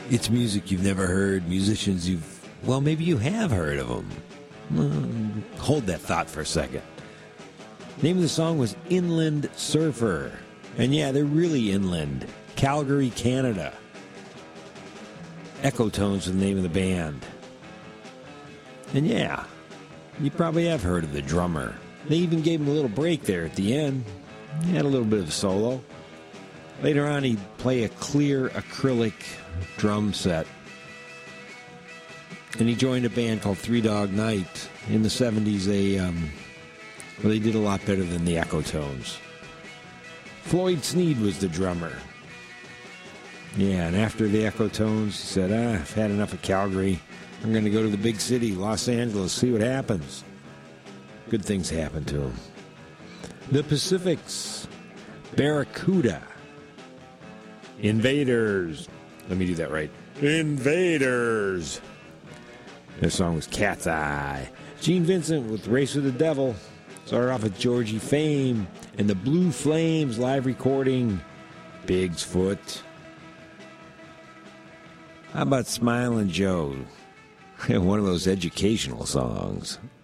It's music you've never heard, musicians well, maybe you have heard of them. Hold that thought for a second. Name of the song was Inland Surfer. And yeah, they're really inland. Calgary, Canada. Echotones is the name of the band. And yeah, you probably have heard of the drummer. They even gave him a little break there at the end. He had a little bit of a solo. Later on, he'd play a clear acrylic drum set. And he joined a band called Three Dog Night. In the 70s, they did a lot better than the Echotones. Floyd Sneed was the drummer. Yeah, and after the Echotones, he said, I've had enough of Calgary. I'm going to go to the big city, Los Angeles, see what happens. Good things happen to him. The Pacifics, Barracuda, Invaders. Let me do that right. Invaders. Their song was Cat's Eye. Gene Vincent with Race with the Devil. Started off with Georgie Fame and the Blue Flames live recording, Big's Foot. How about Smilin' Joe? One of those educational songs.